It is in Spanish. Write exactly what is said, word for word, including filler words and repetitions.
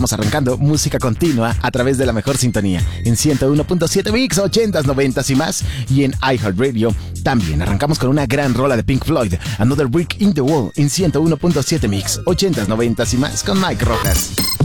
estamos arrancando música continua a través de la mejor sintonía en ciento uno punto siete Mix, ochentas, noventas y más, y en iHeartRadio también. Arrancamos con una gran rola de Pink Floyd, Another Brick in the Wall, en ciento uno punto siete Mix, ochentas, noventas y más, con Mike Rojas.